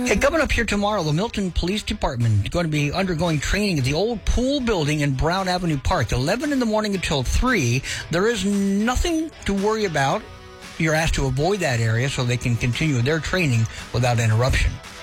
Hey, coming up here tomorrow, the Milton Police Department is going to be undergoing training at the old pool building in Brown Avenue Park, 11 in the morning until 3. There is nothing to worry about. You're asked to avoid that area so they can continue their training without interruption.